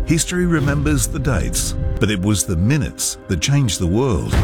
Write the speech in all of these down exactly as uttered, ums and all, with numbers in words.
History remembers the dates, but it was the minutes that changed the world.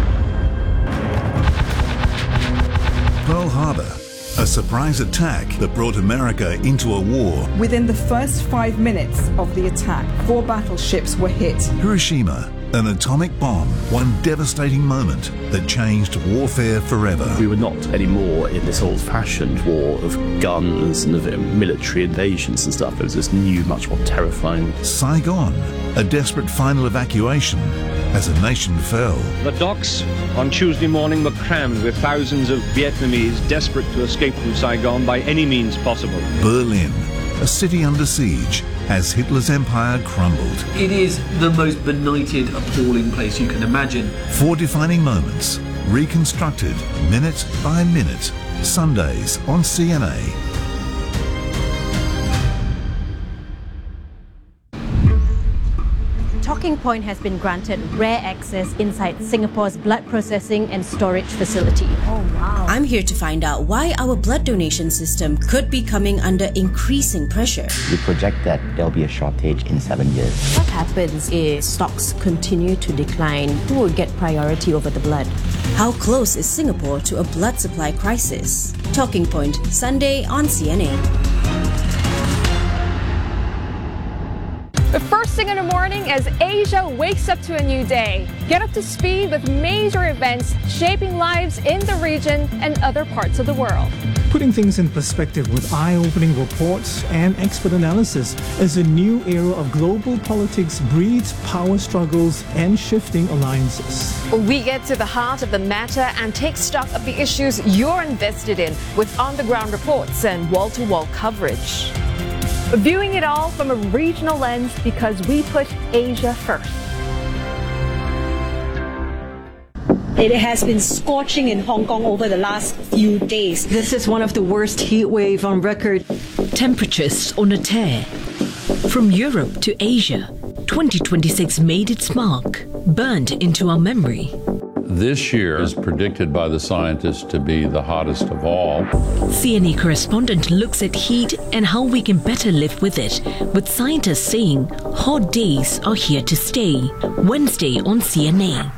Pearl Harbor, a surprise attack that brought America into a war. Within the first five minutes of the attack, four battleships were hit. Hiroshima, an atomic bomb, one devastating moment that changed warfare forever. We were not anymore in this old-fashioned war of guns and of military invasions and stuff. It was this new, much more terrifying. Saigon, a desperate final evacuation as a nation fell. The docks on Tuesday morning were crammed with thousands of Vietnamese desperate to escape from Saigon by any means possible. Berlin, a city under siege as Hitler's empire crumbled. It is the most benighted, appalling place you can imagine. Four defining moments, reconstructed minute by minute. Sundays on C N A. Talking Point has been granted rare access inside Singapore's blood processing and storage facility. Oh wow. I'm here to find out why our blood donation system could be coming under increasing pressure. We project that there'll be a shortage in seven years. What happens if stocks continue to decline? Who will get priority over the blood? How close is Singapore to a blood supply crisis? Talking Point, Sunday on C N A. The first thing in the morning as Asia wakes up to a new day. Get up to speed with major events shaping lives in the region and other parts of the world. Putting things in perspective with eye-opening reports and expert analysis as a new era of global politics breeds power struggles and shifting alliances. We get to the heart of the matter and take stock of the issues you're invested in with on-the-ground reports and wall-to-wall coverage. Viewing it all from a regional lens because we put Asia first. It has been scorching in Hong Kong over the last few days. This is one of the worst heat wave on record. Temperatures on a tear. From Europe to Asia, twenty twenty-six made its mark, burned into our memory. This year is predicted by the scientists to be the hottest of all. C N A correspondent looks at heat and how we can better live with it, with scientists saying hot days are here to stay. Wednesday on C N A.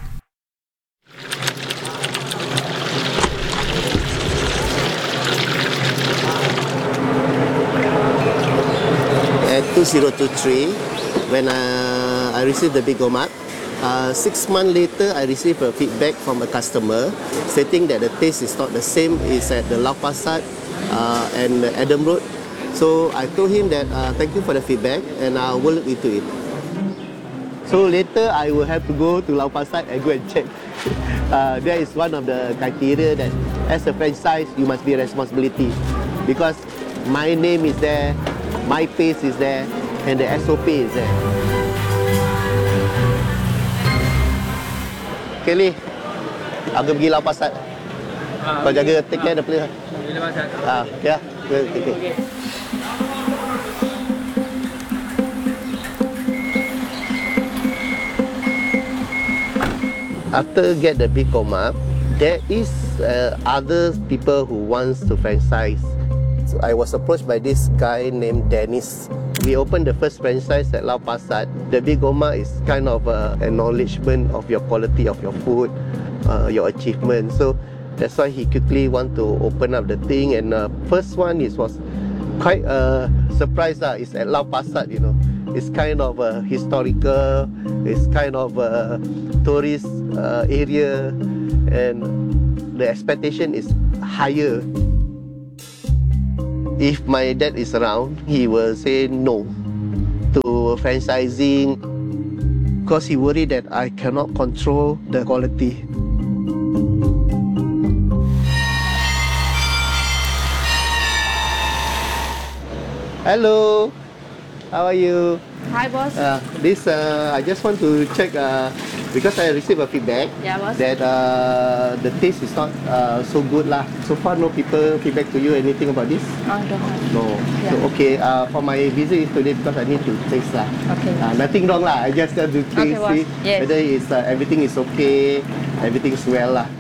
At two thousand twenty-three, when uh, I received the Big Omak, Uh, six months later, I received a feedback from a customer stating that the taste is not the same as at the Lau Pa Sat uh, and Adam Road. So I told him that uh, thank you for the feedback and I will look into it. So later I will have to go to Lau Pa Sat and go and check. Uh, that is one of the criteria that as a franchise you must be responsibility because my name is there, my face is there, and the S O P is there. Kelly, aku pergi Lau Pa Sat. Kau jaga take care the place. Lau Pa Sat. Ah, ya. Okay. After get the Big Omak, there is uh, other people who wants to franchise. So I was approached by this guy named Dennis. We opened the first franchise at Lau Pa Sat. The Big Omak is kind of uh, acknowledgement of your quality of your food, uh, your achievement. So that's why he quickly want to open up the thing. And uh, first one is was quite a surprise. Uh, it's at Lau Pa Sat, you know. It's kind of uh, historical. It's kind of a tourist uh, area, and the expectation is higher. If my dad is around, he will say no to franchising because he worried that I cannot control the quality. Hello, how are you? Hi, boss. Uh, this uh, I just want to check uh, because I received a feedback yeah, boss. that uh, the taste is not uh, so good lah. So far, no people feedback to you anything about this? I don't have. No. Yeah. So okay, uh, for my visit today because I need to taste lah. Okay. Uh, nothing wrong lah. I just got to taste okay, see yes. whether it's uh, everything is okay, everything's well lah.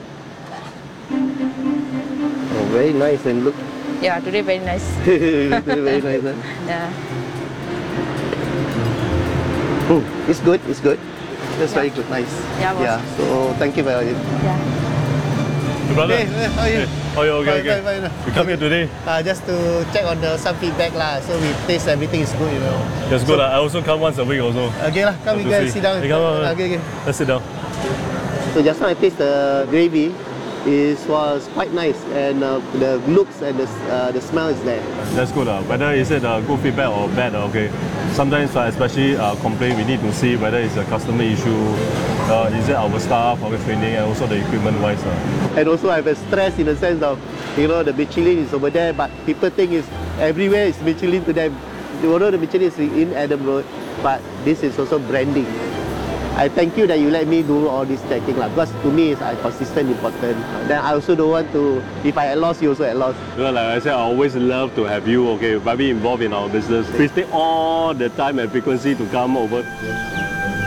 Oh, very nice and look. Yeah, today very nice. Very nice. Huh? Yeah. Mm, it's good, it's good. It's yeah. very good, nice. Yeah, yeah. So thank you very much. Yeah. Hey, brother. Hey, hey, how are you? Hey, how are you? Okay, fine, okay. Fine, fine. We come here today. Uh, just to check on the, some feedback lah. So we taste everything is good, you know. That's good. So, I also come once a week also. Okay lah, come you guys sit down. Hey, come on. Okay, okay. Let's sit down. So just now I taste the gravy. It was quite nice, and uh, the looks and the, uh, the smell is there. That's good. Uh. Whether is it uh, good feedback or bad, uh, okay. Sometimes, uh, especially uh, complaint, we need to see whether it's a customer issue, uh, is it our staff, our training, and also the equipment wise. Uh. And also I have a stress in the sense of, you know, the Michelin is over there, but people think it's everywhere is Michelin to them. Although the Michelin is in Adam Road, but this is also branding. I thank you that you let me do all this checking lah, because to me it's uh, consistent important. Then I also don't want to, if I at loss, you also at loss. Well, like I said, I always love to have you, okay, but be involved in our business. Please take all the time and frequency to come over.